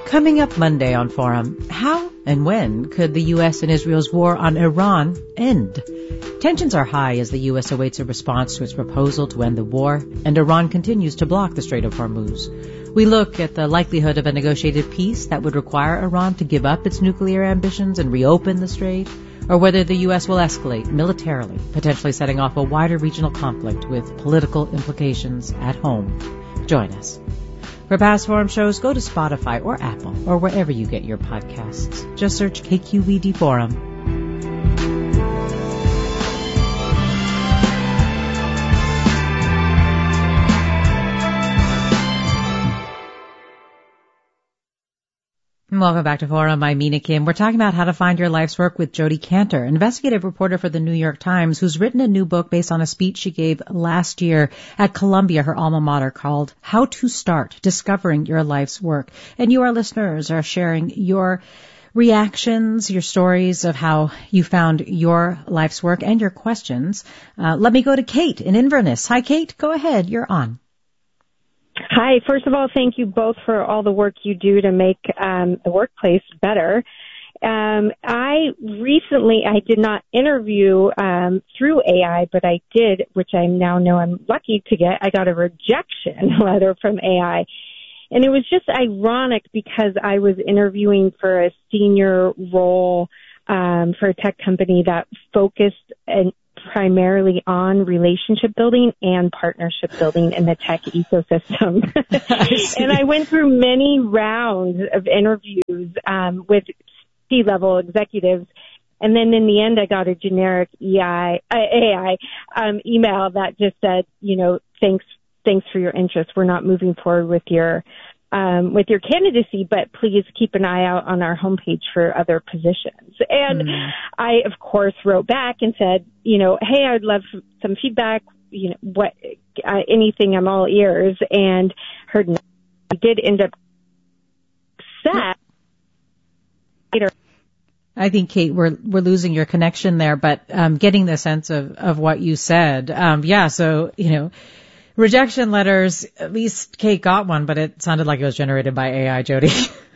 Coming up Monday on Forum, how and when could the U.S. and Israel's war on Iran end? Tensions are high as the U.S. awaits a response to its proposal to end the war, and Iran continues to block the Strait of Hormuz. We look at the likelihood of a negotiated peace that would require Iran to give up its nuclear ambitions and reopen the strait, or whether the U.S. will escalate militarily, potentially setting off a wider regional conflict with political implications at home. Join us. For past Forum shows, go to Spotify or Apple or wherever you get your podcasts. Just search KQED Forum. Welcome back to Forum. I'm Mina Kim. We're talking about how to find your life's work with Jodi Kantor, investigative reporter for the New York Times, who's written a new book based on a speech she gave last year at Columbia, her alma mater, called How to Start Discovering Your Life's Work. And you, our listeners, are sharing your reactions, your stories of how you found your life's work and your questions. Let me go to Kate in Inverness. Hi, Kate. Go ahead. You're on. Hi. First of all, thank you both for all the work you do to make the workplace better. I did not interview through AI, but I did, which I now know I'm lucky to get. I got a rejection letter from AI. And it was just ironic because I was interviewing for a senior role for a tech company that focused primarily on relationship building and partnership building in the tech ecosystem. And I went through many rounds of interviews with C-level executives. And then in the end, I got a generic AI email that just said, thanks for your interest. We're not moving forward with your candidacy, but please keep an eye out on our homepage for other positions. And I, of course, wrote back and said, hey, I'd love some feedback, anything, I'm all ears, and heard no. I did end up set later. I think, Kate, we're losing your connection there, but getting the sense of what you said. Rejection letters, at least Kate got one, but it sounded like it was generated by AI, Jodi.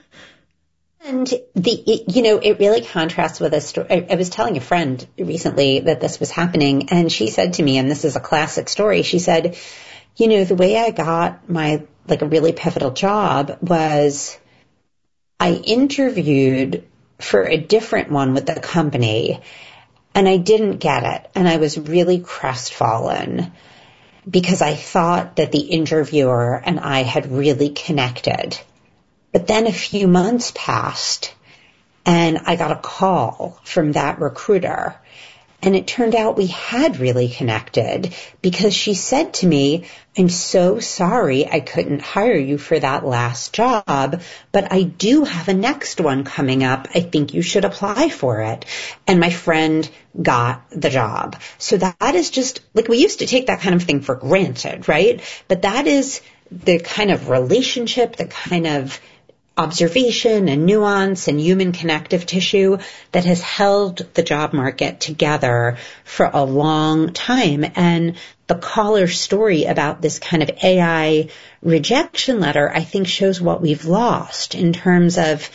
And it really contrasts with a story. I was telling a friend recently that this was happening, and she said to me, and this is a classic story, she said, the way I got my, a really pivotal job was I interviewed for a different one with the company, and I didn't get it, and I was really crestfallen, because I thought that the interviewer and I had really connected. But then a few months passed, and I got a call from that recruiter. And it turned out we had really connected, because she said to me, I'm so sorry I couldn't hire you for that last job, but I do have a next one coming up. I think you should apply for it. And my friend got the job. So that is just, we used to take that kind of thing for granted, right? But that is the kind of relationship, the kind of observation and nuance and human connective tissue that has held the job market together for a long time. And the caller's story about this kind of AI rejection letter, I think, shows what we've lost in terms of,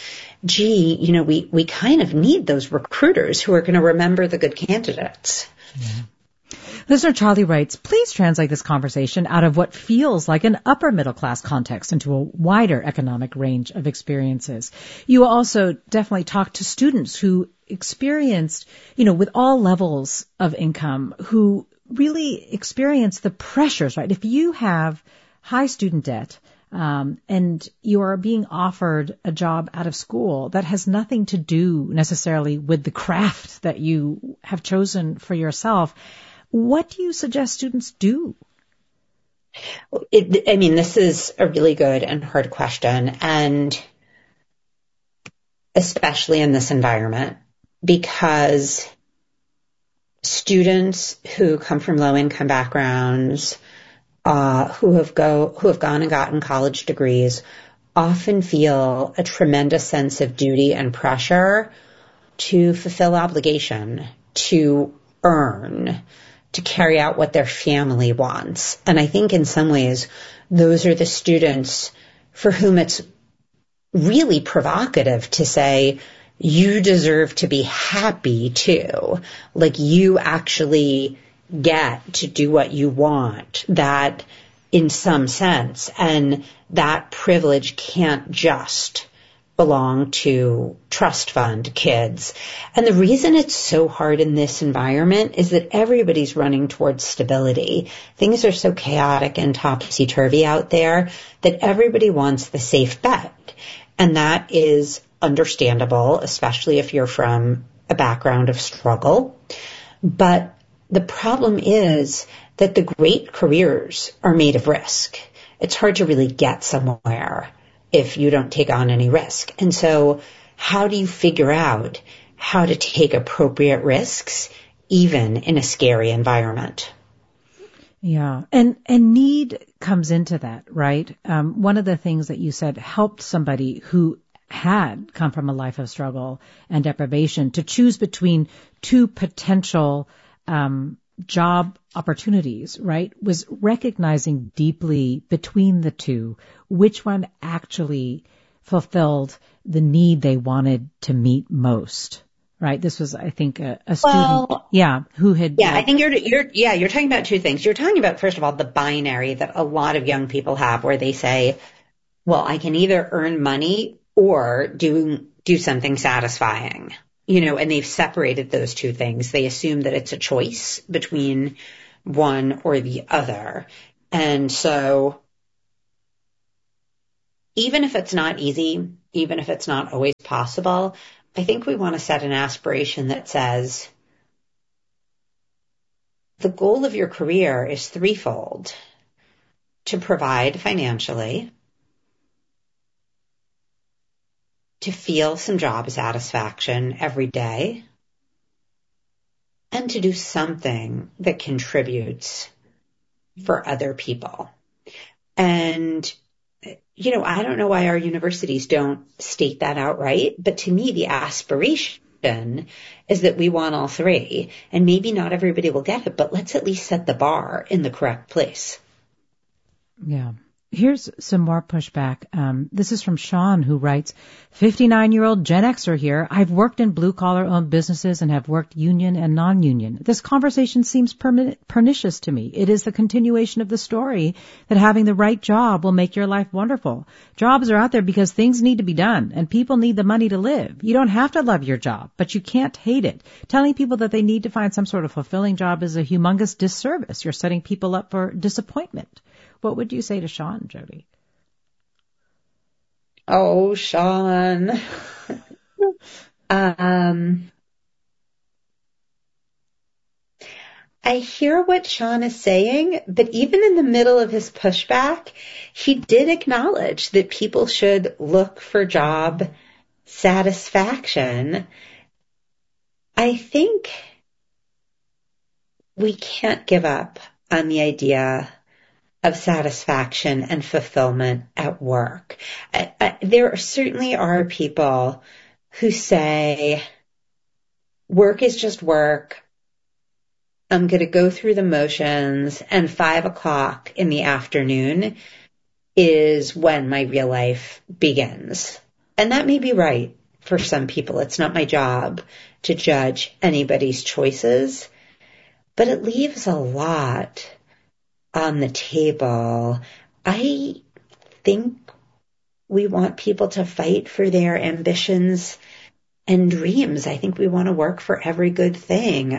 we kind of need those recruiters who are going to remember the good candidates. Yeah. Listener Charlie writes, please translate this conversation out of what feels like an upper middle class context into a wider economic range of experiences. You also definitely talk to students who experienced, with all levels of income, who really experience the pressures, right? If you have high student debt, and you are being offered a job out of school that has nothing to do necessarily with the craft that you have chosen for yourself, what do you suggest students do? This is a really good and hard question, and especially in this environment, because students who come from low-income backgrounds, who have gone and gotten college degrees, often feel a tremendous sense of duty and pressure to fulfill obligation, to earn, to carry out what their family wants. And I think in some ways, those are the students for whom it's really provocative to say, you deserve to be happy too. Like you actually get to do what you want, that in some sense, and that privilege can't just belong to trust fund kids. And the reason it's so hard in this environment is that everybody's running towards stability. Things are so chaotic and topsy-turvy out there that everybody wants the safe bet. And that is understandable, especially if you're from a background of struggle. But the problem is that the great careers are made of risk. It's hard to really get somewhere if you don't take on any risk. And so how do you figure out how to take appropriate risks, even in a scary environment? Yeah. And need comes into that, right? One of the things that you said helped somebody who had come from a life of struggle and deprivation to choose between two potential job opportunities, right, was recognizing deeply between the two which one actually fulfilled the need they wanted to meet most. Right. This was, I think, a student, who had. Yeah, I think you're talking about two things. You're talking about, first of all, the binary that a lot of young people have, where they say, well, I can either earn money or do something satisfying, and they've separated those two things. They assume that it's a choice between one or the other. And so even if it's not easy, even if it's not always possible, I think we want to set an aspiration that says the goal of your career is threefold: to provide financially, to feel some job satisfaction every day, and to do something that contributes for other people. And I don't know why our universities don't state that outright, but to me, the aspiration is that we want all three. And maybe not everybody will get it, but let's at least set the bar in the correct place. Yeah. Here's some more pushback. This is from Sean, who writes, 59-year-old Gen Xer here. I've worked in blue-collar owned businesses and have worked union and non-union. This conversation seems pernicious to me. It is the continuation of the story that having the right job will make your life wonderful. Jobs are out there because things need to be done, and people need the money to live. You don't have to love your job, but you can't hate it. Telling people that they need to find some sort of fulfilling job is a humongous disservice. You're setting people up for disappointment. What would you say to Sean, Jody? Oh, Sean. I hear what Sean is saying, but even in the middle of his pushback, he did acknowledge that people should look for job satisfaction. I think we can't give up on the idea of satisfaction and fulfillment at work. There certainly are people who say, work is just work. I'm going to go through the motions, and 5 o'clock in the afternoon is when my real life begins. And that may be right for some people. It's not my job to judge anybody's choices, but it leaves a lot on the table. I think we want people to fight for their ambitions and dreams. I think we want to work for every good thing.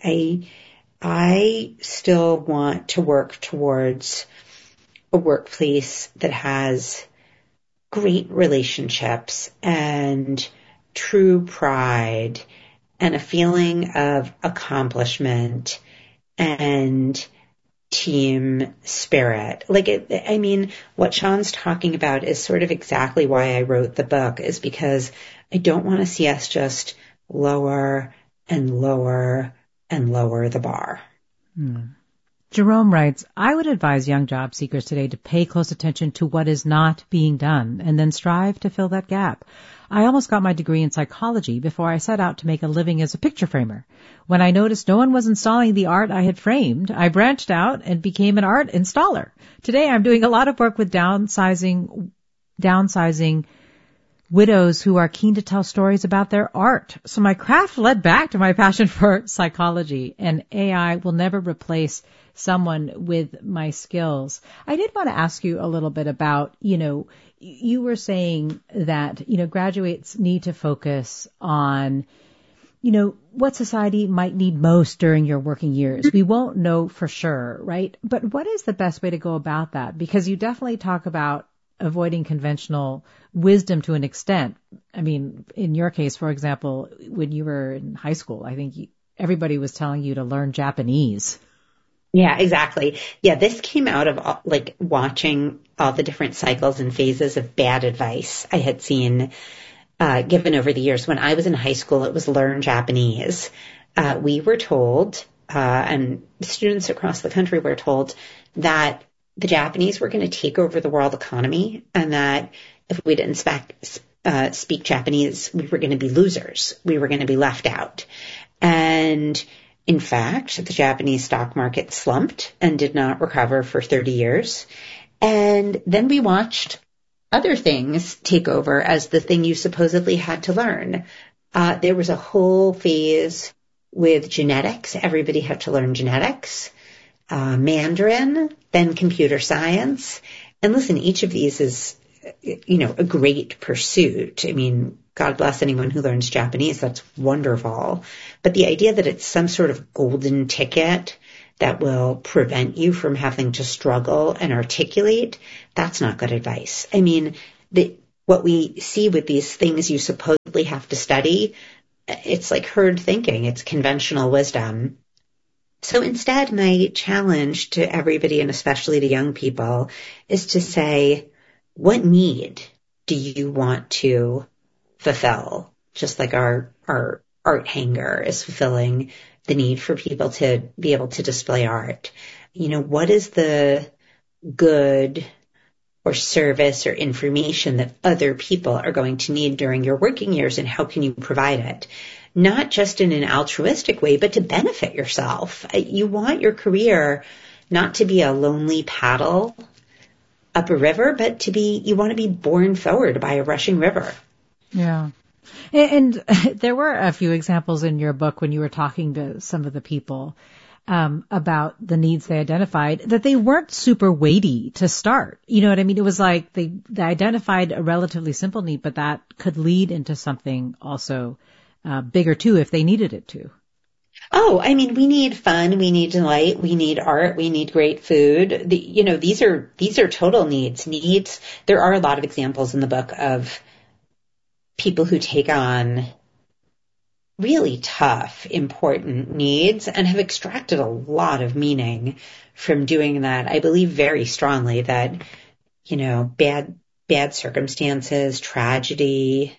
I still want to work towards a workplace that has great relationships and true pride and a feeling of accomplishment and team spirit. What Sean's talking about is sort of exactly why I wrote the book, is because I don't want to see us just lower and lower and lower the bar. Jerome writes, I would advise young job seekers today to pay close attention to what is not being done and then strive to fill that gap. I almost got my degree in psychology before I set out to make a living as a picture framer. When I noticed no one was installing the art I had framed, I branched out and became an art installer. Today I'm doing a lot of work with downsizing widows who are keen to tell stories about their art. So my craft led back to my passion for psychology, and AI will never replace someone with my skills. I did want to ask you a little bit about, you were saying that, graduates need to focus on, what society might need most during your working years. We won't know for sure, right? But what is the best way to go about that? Because you definitely talk about avoiding conventional wisdom to an extent. I mean, in your case, for example, when you were in high school, I think everybody was telling you to learn Japanese. Yeah, exactly. Yeah, this came out of watching all the different cycles and phases of bad advice I had seen given over the years. When I was in high school, it was learn Japanese. We were told, and students across the country were told, that the Japanese were going to take over the world economy, and that if we didn't speak Japanese, we were going to be losers. We were going to be left out. And in fact, the Japanese stock market slumped and did not recover for 30 years. And then we watched other things take over as the thing you supposedly had to learn. There was a whole phase with genetics. Everybody had to learn genetics, Mandarin, then computer science. And listen, each of these is, a great pursuit. I mean, God bless anyone who learns Japanese. That's wonderful. But the idea that it's some sort of golden ticket that will prevent you from having to struggle and articulate, that's not good advice. I mean, what we see with these things you supposedly have to study, it's like herd thinking. It's conventional wisdom. So instead, my challenge to everybody, and especially to young people, is to say, what need do you want to fulfill? Just like our art hanger is fulfilling the need for people to be able to display art. What is the good or service or information that other people are going to need during your working years, and how can you provide it? Not just in an altruistic way, but to benefit yourself. You want your career not to be a lonely paddle up a river, but you want to be borne forward by a rushing river. Yeah. And there were a few examples in your book when you were talking to some of the people about the needs they identified, that they weren't super weighty to start. You know what I mean? It was like they identified a relatively simple need, but that could lead into something also bigger too if they needed it to. Oh, I mean, we need fun, we need delight, we need art, we need great food. These are total needs. There are a lot of examples in the book of people who take on really tough, important needs and have extracted a lot of meaning from doing that. I believe very strongly that, bad circumstances, tragedy,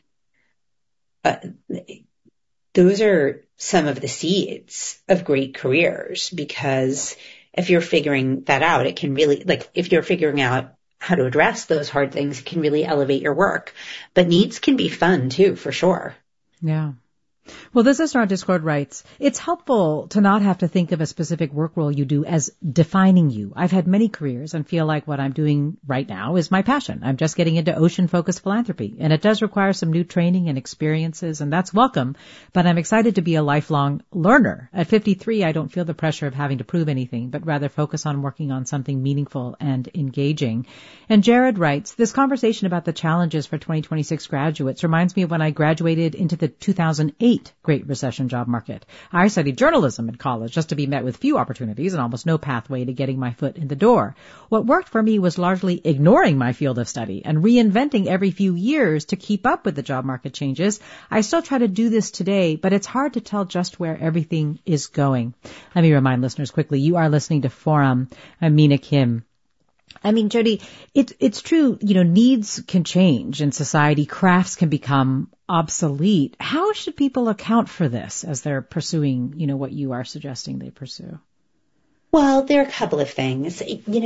those are some of the seeds of great careers, because if you're figuring that out, it can really, if you're figuring out how to address those hard things, it can really elevate your work. But needs can be fun too, for sure. Yeah. Well, this listener on Discord writes, it's helpful to not have to think of a specific work role you do as defining you. I've had many careers and feel like what I'm doing right now is my passion. I'm just getting into ocean-focused philanthropy, and it does require some new training and experiences, and that's welcome, but I'm excited to be a lifelong learner. At 53, I don't feel the pressure of having to prove anything, but rather focus on working on something meaningful and engaging. And Jared writes, this conversation about the challenges for 2026 graduates reminds me of when I graduated into the 2008 Great Recession job market. I studied journalism in college just to be met with few opportunities and almost no pathway to getting my foot in the door. What worked for me was largely ignoring my field of study and reinventing every few years to keep up with the job market changes. I still try to do this today, but it's hard to tell just where everything is going. Let me remind listeners quickly, you are listening to Forum. I'm Mina Kim. I mean, Jody, it's true, needs can change in society. Crafts can become obsolete. How should people account for this as they're pursuing, what you are suggesting they pursue? Well, there are a couple of things.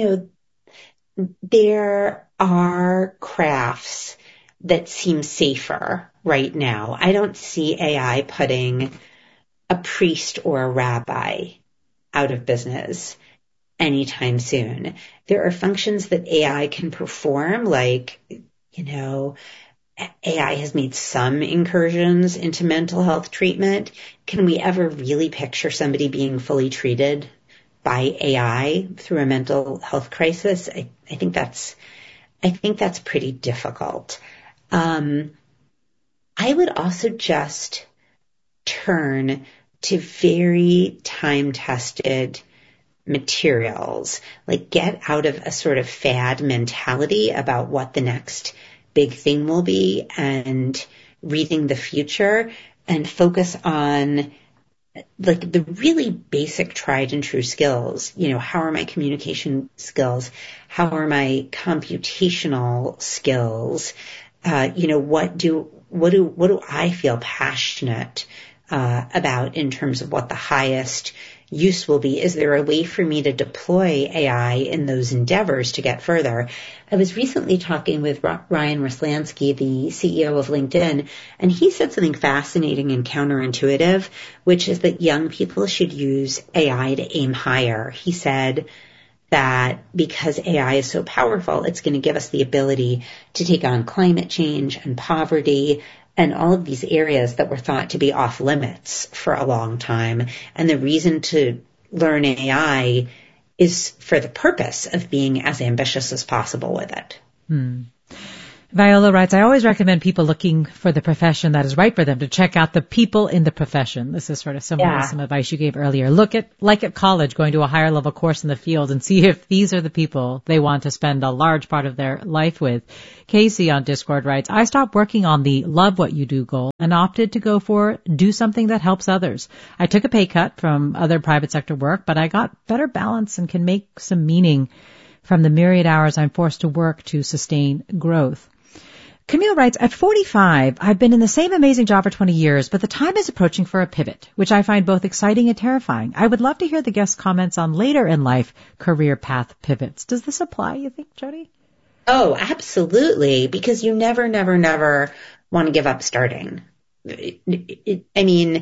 There are crafts that seem safer right now. I don't see AI putting a priest or a rabbi out of business anytime soon. There are functions that AI can perform, like, AI has made some incursions into mental health treatment. Can we ever really picture somebody being fully treated by AI through a mental health crisis? I think that's pretty difficult. I would also just turn to very time-tested materials, like get out of a sort of fad mentality about what the next big thing will be and reading the future, and focus on like the really basic tried and true skills. How are my communication skills? How are my computational skills? What do I feel passionate about in terms of what the highest use will be? Is there a way for me to deploy AI in those endeavors to get further? I was recently talking with Ryan Roslansky, the CEO of LinkedIn, and he said something fascinating and counterintuitive, which is that young people should use AI to aim higher. He said that because AI is so powerful, it's going to give us the ability to take on climate change and poverty and all of these areas that were thought to be off limits for a long time. And the reason to learn AI is for the purpose of being as ambitious as possible with it. Viola writes, I always recommend people looking for the profession that is right for them to check out the people in the profession. This is sort of similar to some advice you gave earlier. Look at, like at college, going to a higher level course in the field and see if these are the people they want to spend a large part of their life with. Casey on Discord writes, I stopped working on the love what you do goal and opted to go for do something that helps others. I took a pay cut from other private sector work, but I got better balance and can make some meaning from the myriad hours I'm forced to work to sustain growth. Camille writes, at 45, I've been in the same amazing job for 20 years, but the time is approaching for a pivot, which I find both exciting and terrifying. I would love to hear the guest's comments on later in life career path pivots. Does this apply, you think, Jody? Oh, absolutely, because you never want to give up starting. I mean,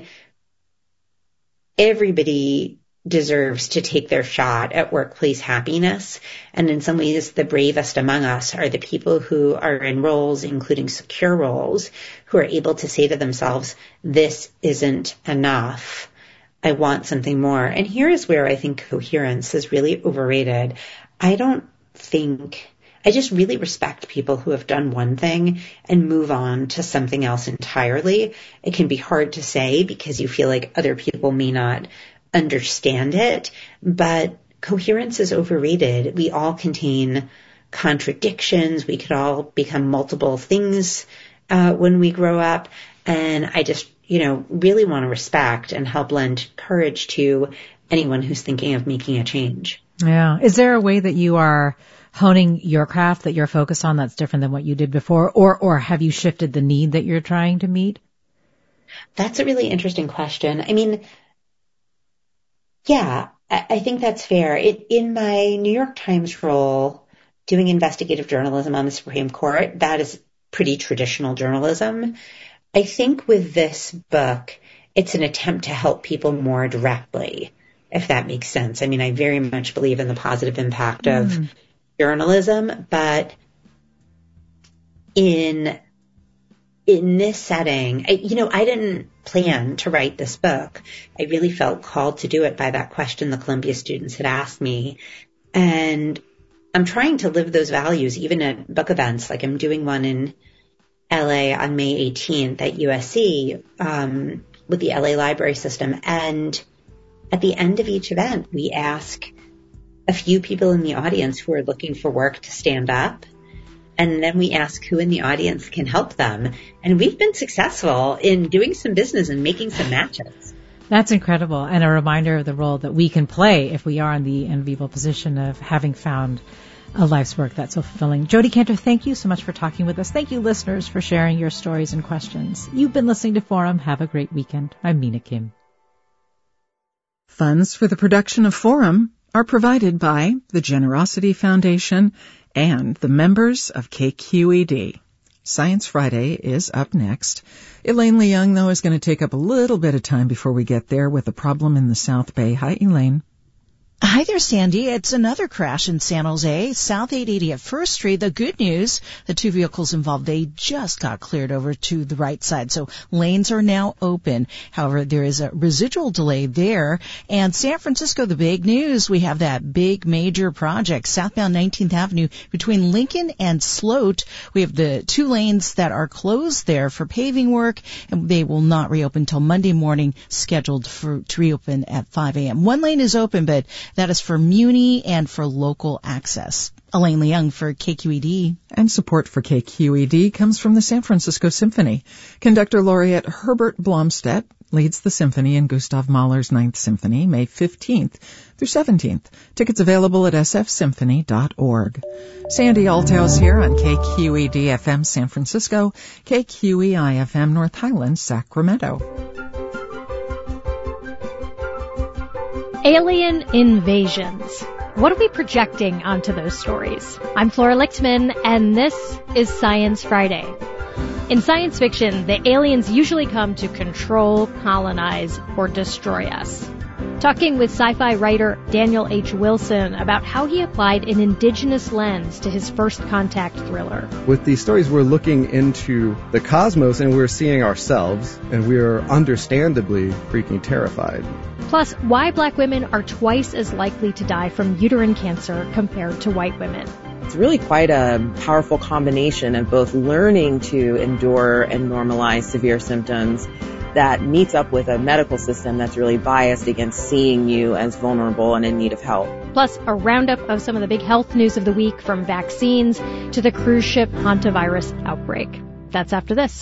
everybody deserves to take their shot at workplace happiness. And in some ways, the bravest among us are the people who are in roles, including secure roles, who are able to say to themselves, this isn't enough. I want something more. And here is where I think coherence is really overrated. I just really respect people who have done one thing and move on to something else entirely. It can be hard to say because you feel like other people may not understand it, but coherence is overrated. We all contain contradictions. We could all become multiple things when we grow up. And I just, really want to respect and help lend courage to anyone who's thinking of making a change. Yeah. Is there a way that you are honing your craft that you're focused on that's different than what you did before? Or have you shifted the need that you're trying to meet? That's a really interesting question. I mean, yeah, I think that's fair. In my New York Times role, doing investigative journalism on the Supreme Court, that is pretty traditional journalism. I think with this book, it's an attempt to help people more directly, if that makes sense. I mean, I very much believe in the positive impact of journalism, but in this setting, I didn't plan to write this book. I really felt called to do it by that question the Columbia students had asked me. And I'm trying to live those values even at book events. Like I'm doing one in LA on May 18th at USC with the LA Library System. And at the end of each event, we ask a few people in the audience who are looking for work to stand up. And then we ask who in the audience can help them. And we've been successful in doing some business and making some matches. That's incredible. And a reminder of the role that we can play if we are in the enviable position of having found a life's work that's so fulfilling. Jodi Kantor, thank you so much for talking with us. Thank you, listeners, for sharing your stories and questions. You've been listening to Forum. Have a great weekend. I'm Mina Kim. Funds for the production of Forum are provided by the Generosity Foundation and the members of KQED. Science Friday is up next. Elaine Leung, though, is going to take up a little bit of time before we get there with a problem in the South Bay. Hi, Elaine. Hi there, Sandy. It's another crash in San Jose, South 880 at First Street. The good news, the two vehicles involved, they just got cleared over to the right side, so lanes are now open. However, there is a residual delay there. And San Francisco, the big news, we have that big major project, southbound 19th Avenue between Lincoln and Sloat. We have the 2 lanes that are closed there for paving work, and they will not reopen until Monday morning, scheduled to reopen at 5 a.m. 1 lane is open, but that is for Muni and for local access. Elaine Leung for KQED. And support for KQED comes from the San Francisco Symphony. Conductor Laureate Herbert Blomstedt leads the symphony in Gustav Mahler's 9th Symphony, May 15th through 17th. Tickets available at sfsymphony.org. Sandy Altos here on KQED FM San Francisco, KQEI FM North Highlands, Sacramento. Alien invasions. What are we projecting onto those stories? I'm Flora Lichtman, and this is Science Friday. In science fiction, the aliens usually come to control, colonize, or destroy us. Talking with sci-fi writer Daniel H. Wilson about how he applied an indigenous lens to his First Contact thriller. With these stories, we're looking into the cosmos and we're seeing ourselves, and we're understandably freaking terrified. Plus, why black women are twice as likely to die from uterine cancer compared to white women. It's really quite a powerful combination of both learning to endure and normalize severe symptoms that meets up with a medical system that's really biased against seeing you as vulnerable and in need of help. Plus, a roundup of some of the big health news of the week, from vaccines to the cruise ship hantavirus outbreak. That's after this.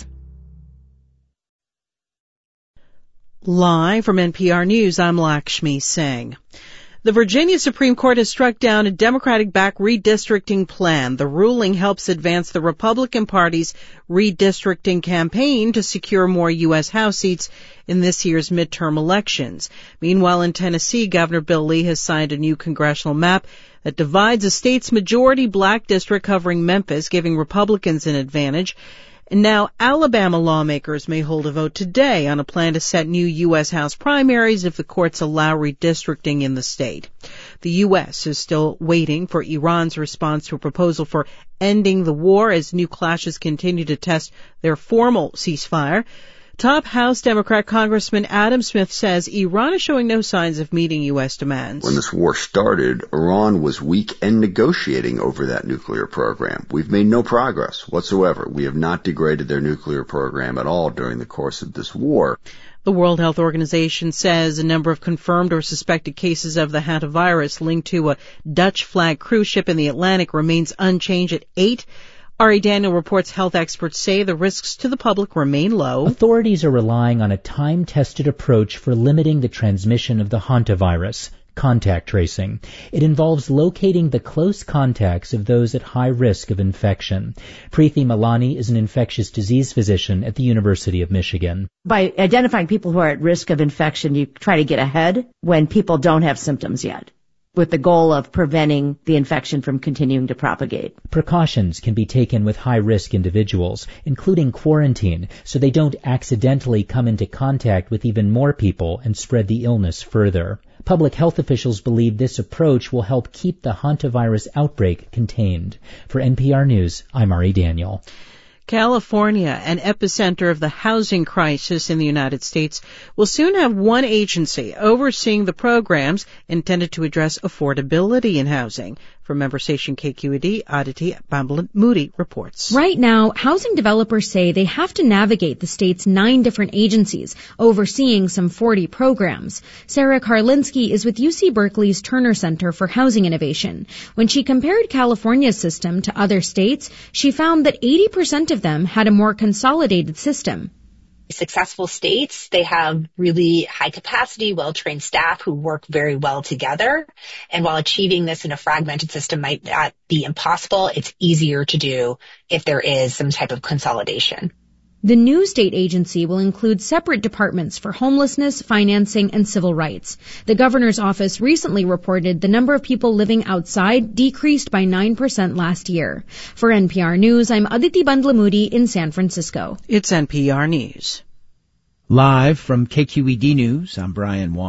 Live from NPR News, I'm Lakshmi Singh. The Virginia Supreme Court has struck down a Democratic-backed redistricting plan. The ruling helps advance the Republican Party's redistricting campaign to secure more U.S. House seats in this year's midterm elections. Meanwhile, in Tennessee, Governor Bill Lee has signed a new congressional map that divides a state's majority black district covering Memphis, giving Republicans an advantage. And now Alabama lawmakers may hold a vote today on a plan to set new U.S. House primaries if the courts allow redistricting in the state. The U.S. is still waiting for Iran's response to a proposal for ending the war as new clashes continue to test their formal ceasefire. Top House Democrat Congressman Adam Smith says Iran is showing no signs of meeting U.S. demands. When this war started, Iran was weak and negotiating over that nuclear program. We've made no progress whatsoever. We have not degraded their nuclear program at all during the course of this war. The World Health Organization says a number of confirmed or suspected cases of the hantavirus linked to a Dutch flag cruise ship in the Atlantic remains unchanged at 8. Ari Daniel reports health experts say the risks to the public remain low. Authorities are relying on a time-tested approach for limiting the transmission of the hantavirus, contact tracing. It involves locating the close contacts of those at high risk of infection. Preeti Malani is an infectious disease physician at the University of Michigan. By identifying people who are at risk of infection, you try to get ahead when people don't have symptoms yet, with the goal of preventing the infection from continuing to propagate. Precautions can be taken with high-risk individuals, including quarantine, so they don't accidentally come into contact with even more people and spread the illness further. Public health officials believe this approach will help keep the hantavirus outbreak contained. For NPR News, I'm Ari Daniel. California, an epicenter of the housing crisis in the United States, will soon have one agency overseeing the programs intended to address affordability in housing. From member station KQED, Aditi Bambalat-Moody reports. Right now, housing developers say they have to navigate the state's 9 different agencies, overseeing some 40 programs. Sarah Karlinski is with UC Berkeley's Turner Center for Housing Innovation. When she compared California's system to other states, she found that 80% of them had a more consolidated system. Successful states, they have really high capacity, well-trained staff who work very well together. And while achieving this in a fragmented system might not be impossible, it's easier to do if there is some type of consolidation. The new state agency will include separate departments for homelessness, financing, and civil rights. The governor's office recently reported the number of people living outside decreased by 9% last year. For NPR News, I'm Aditi Bambalat-Moody in San Francisco. It's NPR News. Live from KQED News, I'm Brian Watt.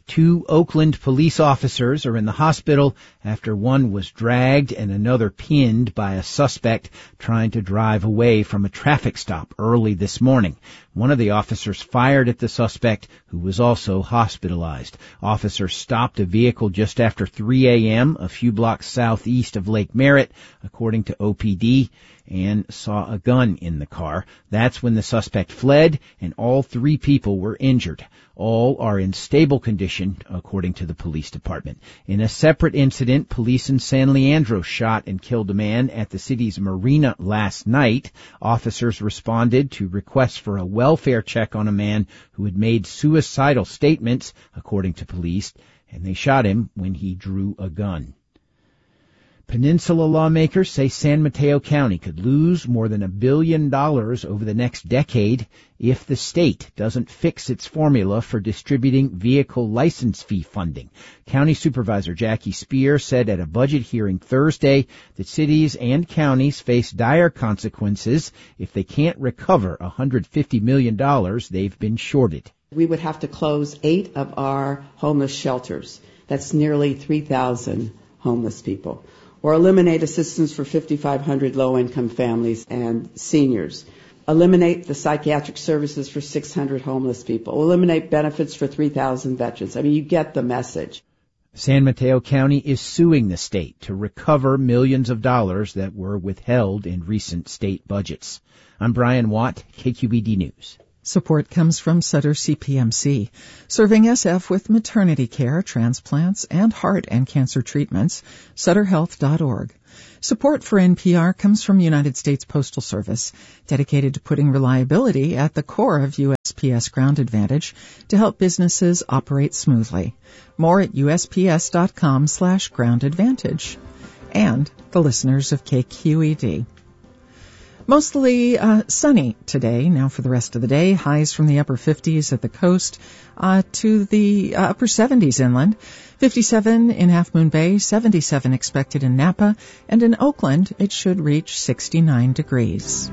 2 Oakland police officers are in the hospital after one was dragged and another pinned by a suspect trying to drive away from a traffic stop early this morning. One of the officers fired at the suspect, who was also hospitalized. Officers stopped a vehicle just after 3 a.m. a few blocks southeast of Lake Merritt, according to OPD, and saw a gun in the car. That's when the suspect fled, and all 3 people were injured. All are in stable condition, according to the police department. In a separate incident, police in San Leandro shot and killed a man at the city's marina last night. Officers responded to requests for a welfare check on a man who had made suicidal statements, according to police, and they shot him when he drew a gun. Peninsula lawmakers say San Mateo County could lose more than $1 billion over the next decade if the state doesn't fix its formula for distributing vehicle license fee funding. County Supervisor Jackie Spear said at a budget hearing Thursday that cities and counties face dire consequences if they can't recover $150 million they've been shorted. We would have to close 8 of our homeless shelters. That's nearly 3,000 homeless people. Or eliminate assistance for 5,500 low-income families and seniors. Eliminate the psychiatric services for 600 homeless people. Eliminate benefits for 3,000 veterans. I mean, you get the message. San Mateo County is suing the state to recover millions of dollars that were withheld in recent state budgets. I'm Brian Watt, KQED News. Support comes from Sutter CPMC, serving SF with maternity care, transplants, and heart and cancer treatments. SutterHealth.org. Support for NPR comes from United States Postal Service, dedicated to putting reliability at the core of USPS Ground Advantage to help businesses operate smoothly. More at USPS.com/Ground Advantage. And the listeners of KQED. Mostly sunny today. Now for the rest of the day, highs from the upper 50s at the coast to the upper 70s inland. 57 in Half Moon Bay, 77 expected in Napa, and in Oakland it should reach 69 degrees.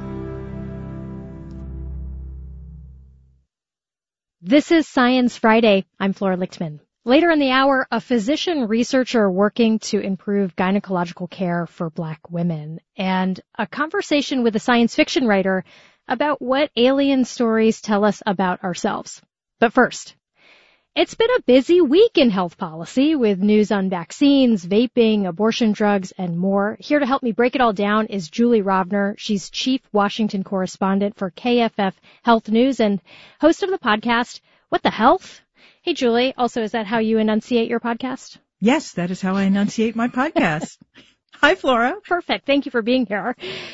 This is Science Friday. I'm Flora Lichtman. Later in the hour, a physician researcher working to improve gynecological care for Black women, and a conversation with a science fiction writer about what alien stories tell us about ourselves. But first, it's been a busy week in health policy with news on vaccines, vaping, abortion drugs, and more. Here to help me break it all down is Julie Rovner. She's chief Washington correspondent for KFF Health News and host of the podcast, What the Health? Hey, Julie. Also, is that how you enunciate your podcast? Yes, that is how I enunciate my podcast. Hi, Flora. Perfect. Thank you for being here.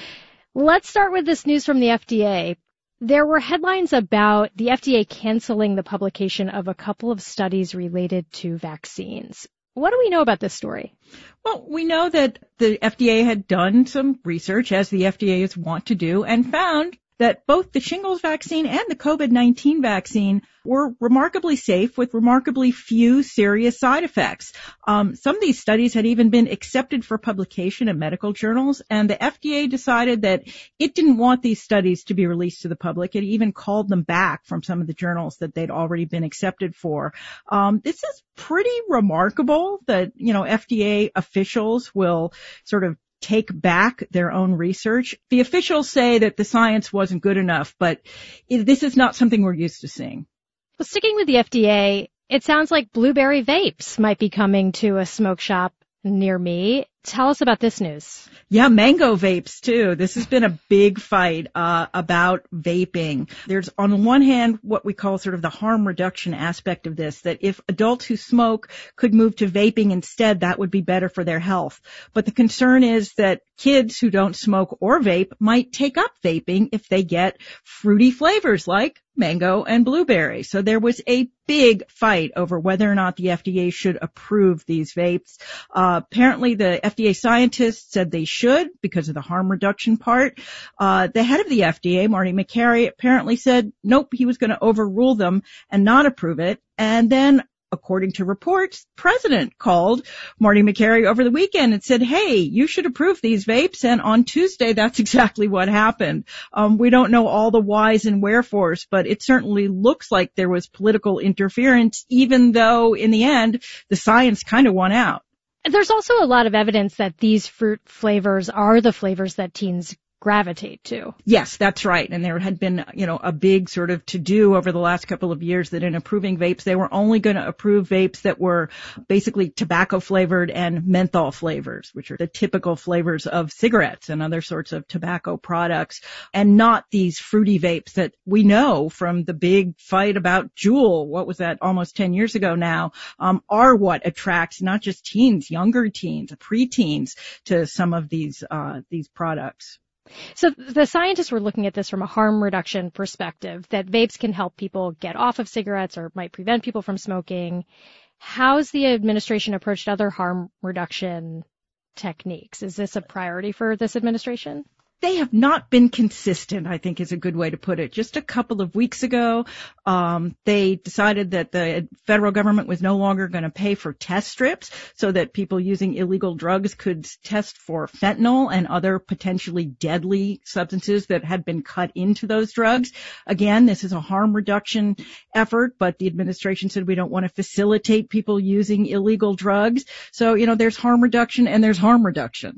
Let's start with this news from the FDA. There were headlines about the FDA canceling the publication of a couple of studies related to vaccines. What do we know about this story? Well, we know that the FDA had done some research, as the FDA is wont to do, and found that both the shingles vaccine and the COVID-19 vaccine were remarkably safe with remarkably few serious side effects. Some of these studies had even been accepted for publication in medical journals, and the FDA decided that it didn't want these studies to be released to the public. It even called them back from some of the journals that they'd already been accepted for. This is pretty remarkable that, FDA officials will sort of take back their own research. The officials say that the science wasn't good enough, but this is not something we're used to seeing. Well, sticking with the FDA, it sounds like blueberry vapes might be coming to a smoke shop near me. Tell us about this news. Yeah, mango vapes too. This has been a big fight about vaping. There's on the one hand what we call sort of the harm reduction aspect of this, that if adults who smoke could move to vaping instead, that would be better for their health. But the concern is that kids who don't smoke or vape might take up vaping if they get fruity flavors like mango and blueberry. So there was a big fight over whether or not the FDA should approve these vapes. Apparently the FDA scientists said they should because of the harm reduction part. The head of the FDA, Marty Makary, apparently said nope, he was going to overrule them and not approve it. And then according to reports, the president called Marty Makary over the weekend and said, hey, you should approve these vapes. And on Tuesday, that's exactly what happened. We don't know all the whys and wherefores, but it certainly looks like there was political interference, even though in the end, the science kind of won out. And there's also a lot of evidence that these fruit flavors are the flavors that teens gravitate to. Yes, that's right. And there had been, a big sort of to-do over the last couple of years that in approving vapes, they were only going to approve vapes that were basically tobacco flavored and menthol flavors, which are the typical flavors of cigarettes and other sorts of tobacco products, and not these fruity vapes that we know from the big fight about Juul, what was that, almost 10 years ago now, are what attracts not just teens, younger teens, preteens to some of these products. So the scientists were looking at this from a harm reduction perspective, that vapes can help people get off of cigarettes or might prevent people from smoking. How's the administration approached other harm reduction techniques? Is this a priority for this administration? They have not been consistent, I think is a good way to put it. Just a couple of weeks ago, they decided that the federal government was no longer going to pay for test strips so that people using illegal drugs could test for fentanyl and other potentially deadly substances that had been cut into those drugs. Again, this is a harm reduction effort, but the administration said we don't want to facilitate people using illegal drugs. So, there's harm reduction and there's harm reduction.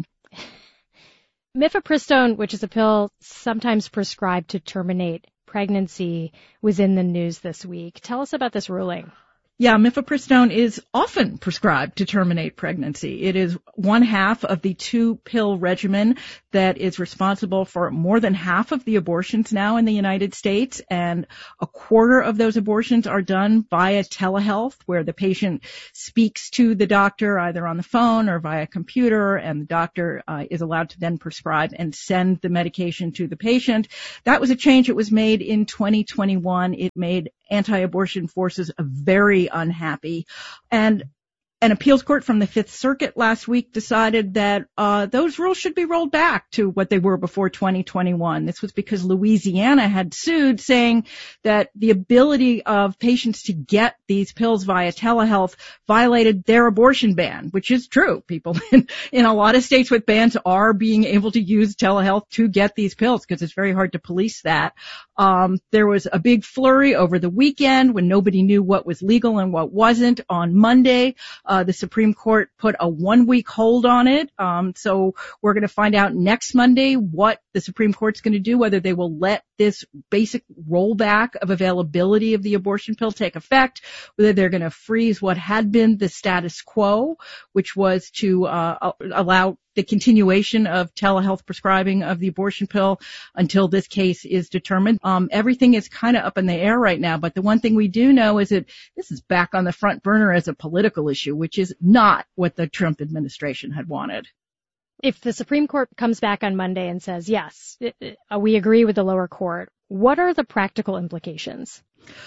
Mifepristone, which is a pill sometimes prescribed to terminate pregnancy, was in the news this week. Tell us about this ruling. Yeah, mifepristone is often prescribed to terminate pregnancy. It is one half of the 2-pill regimen that is responsible for more than half of the abortions now in the United States, and a quarter of those abortions are done via telehealth, where the patient speaks to the doctor either on the phone or via computer, and the doctor is allowed to then prescribe and send the medication to the patient. That was a change that was made in 2021. It made anti-abortion forces very unhappy. And an appeals court from the Fifth Circuit last week decided that those rules should be rolled back to what they were before 2021. This was because Louisiana had sued, saying that the ability of patients to get these pills via telehealth violated their abortion ban, which is true. People in a lot of states with bans are being able to use telehealth to get these pills because it's very hard to police that. There was a big flurry over the weekend when nobody knew what was legal and what wasn't. On Monday, the Supreme Court put a 1-week hold on it. So we're going to find out next Monday what the Supreme Court's going to do, whether they will let this basic rollback of availability of the abortion pill take effect, whether they're going to freeze what had been the status quo, which was to allow the continuation of telehealth prescribing of the abortion pill until this case is determined. Everything is kind of up in the air right now, but the one thing we do know is that this is back on the front burner as a political issue, which is not what the Trump administration had wanted. If the Supreme Court comes back on Monday and says, yes, we agree with the lower court, what are the practical implications?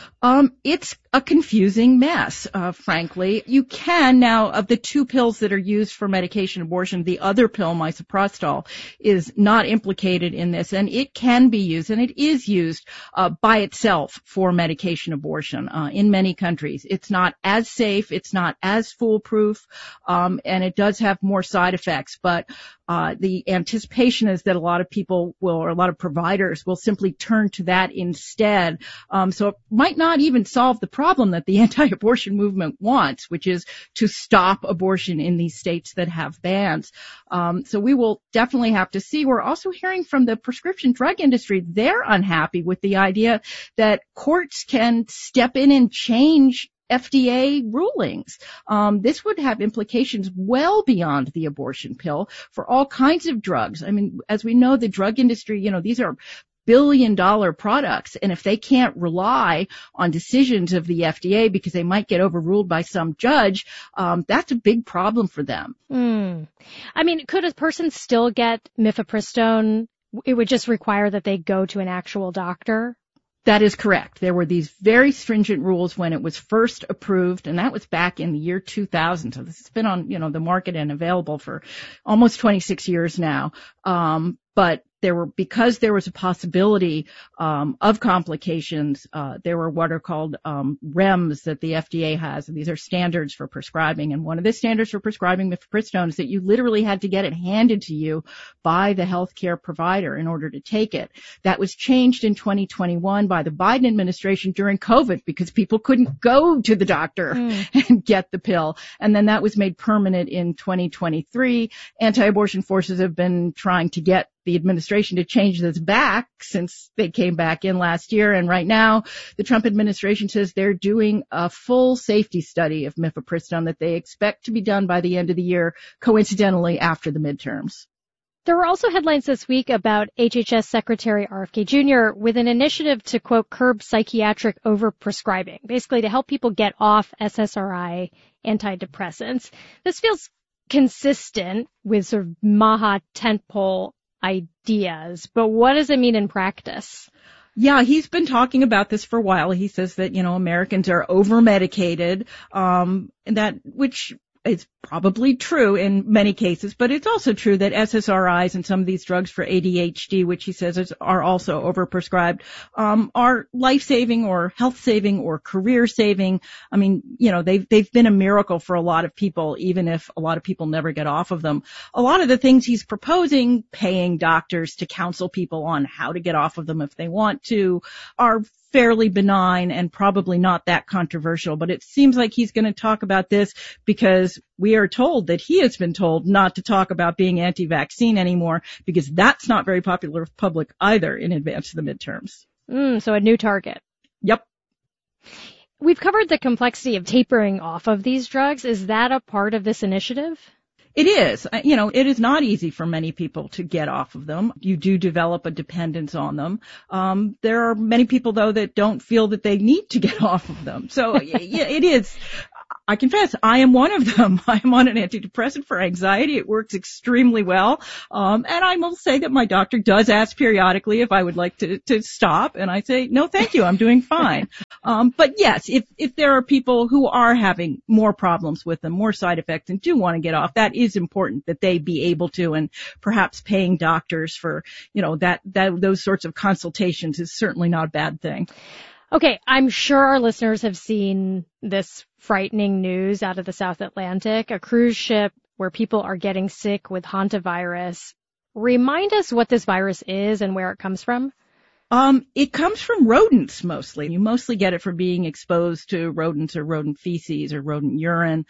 It's a confusing mess, frankly. You can now, of the 2 pills that are used for medication abortion, the other pill, misoprostol, is not implicated in this, and it can be used, and it is used by itself for medication abortion in many countries. It's not as safe, it's not as foolproof, and it does have more side effects, but the anticipation is that a lot of people will, or a lot of providers will simply turn to that instead. So it might not even solve the problem that the anti-abortion movement wants, which is to stop abortion in these states that have bans. So we will definitely have to see. We're also hearing from the prescription drug industry. They're unhappy with the idea that courts can step in and change FDA rulings. This would have implications well beyond the abortion pill for all kinds of drugs. I mean, as we know, the drug industry, these are billion-dollar products, and if they can't rely on decisions of the FDA because they might get overruled by some judge, that's a big problem for them. I mean, could a person still get mifepristone? It would just require that they go to an actual doctor? That is correct. There were these very stringent rules when it was first approved, and that was back in the year 2000. So this has been on, the market and available for almost 26 years now. But because there was a possibility of complications, there were what are called REMS that the FDA has, and these are standards for prescribing. And one of the standards for prescribing mifepristone is that you literally had to get it handed to you by the healthcare provider in order to take it. That was changed in 2021 by the Biden administration during COVID because people couldn't go to the doctor and get the pill. And then that was made permanent in 2023. Anti-abortion forces have been trying to get the administration to change this back since they came back in last year. And right now, the Trump administration says they're doing a full safety study of mifepristone that they expect to be done by the end of the year, coincidentally after the midterms. There were also headlines this week about HHS Secretary RFK Jr. with an initiative to, quote, curb psychiatric overprescribing, basically to help people get off SSRI antidepressants. This feels consistent with sort of MAHA tentpole ideas, but what does it mean in practice? Yeah, he's been talking about this for a while. He says that, Americans are over-medicated, which is probably true in many cases, but it's also true that SSRIs and some of these drugs for ADHD, which he says are also overprescribed, are life-saving or health-saving or career-saving. I mean, they've been a miracle for a lot of people, even if a lot of people never get off of them. A lot of the things he's proposing, paying doctors to counsel people on how to get off of them if they want to, are fairly benign and probably not that controversial, but it seems like he's going to talk about this because we are told that he has been told not to talk about being anti-vaccine anymore because that's not very popular with the public either in advance of the midterms. So a new target. Yep. We've covered the complexity of tapering off of these drugs. Is that a part of this initiative? It is. It is not easy for many people to get off of them. You do develop a dependence on them. There are many people, though, that don't feel that they need to get off of them. So it is. I confess, I am one of them. I am on an antidepressant for anxiety. It works extremely well. And I will say that my doctor does ask periodically if I would like to stop. And I say, no, thank you. I'm doing fine. But yes, if there are people who are having more problems with them, more side effects, and do want to get off, that is important that they be able to, and perhaps paying doctors for, those sorts of consultations is certainly not a bad thing. Okay, I'm sure our listeners have seen this frightening news out of the South Atlantic, a cruise ship where people are getting sick with hantavirus. Remind us what this virus is and where it comes from. It comes from rodents mostly. You mostly get it from being exposed to rodents or rodent feces or rodent urine.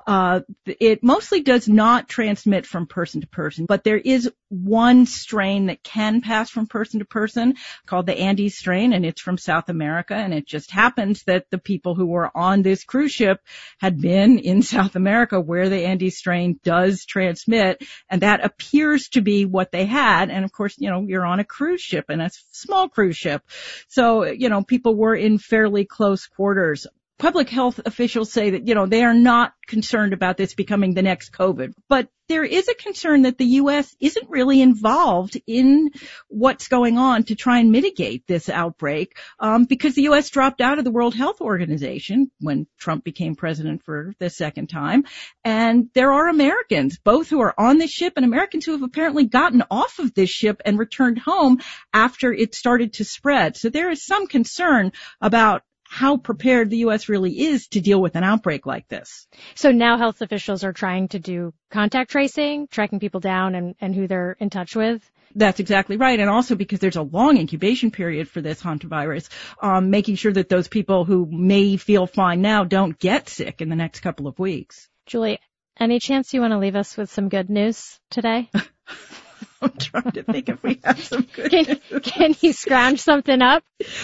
It mostly does not transmit from person to person, but there is one strain that can pass from person to person called the Andes strain, and it's from South America. And it just happens that the people who were on this cruise ship had been in South America where the Andes strain does transmit, and that appears to be what they had. And of course, you're on a cruise ship and a small cruise ship. So, people were in fairly close quarters. Public health officials say that, they are not concerned about this becoming the next COVID, but there is a concern that the U.S. isn't really involved in what's going on to try and mitigate this outbreak, because the U.S. dropped out of the World Health Organization when Trump became president for the second time. And there are Americans, both who are on this ship and Americans who have apparently gotten off of this ship and returned home after it started to spread. So there is some concern about how prepared the U.S. really is to deal with an outbreak like this. So now health officials are trying to do contact tracing, tracking people down and who they're in touch with? That's exactly right. And also because there's a long incubation period for this hantavirus, making sure that those people who may feel fine now don't get sick in the next couple of weeks. Julie, any chance you want to leave us with some good news today? I'm trying to think if we have some good news. Can you scrounge something up?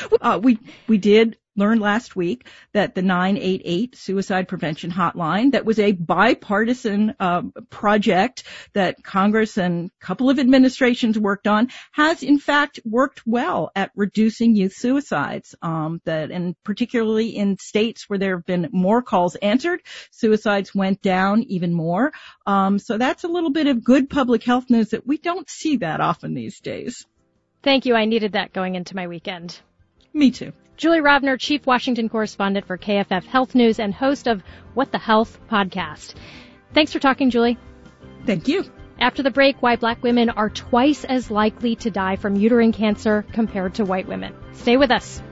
We did learned last week that the 988 suicide prevention hotline, that was a bipartisan project that Congress and a couple of administrations worked on, has in fact worked well at reducing youth suicides. And particularly in states where there have been more calls answered, suicides went down even more. So that's a little bit of good public health news that we don't see that often these days. Thank you. I needed that going into my weekend. Me too. Julie Rovner, Chief Washington Correspondent for KFF Health News and host of What the Health podcast. Thanks for talking, Julie. Thank you. After the break, why black women are twice as likely to die from uterine cancer compared to white women. Stay with us.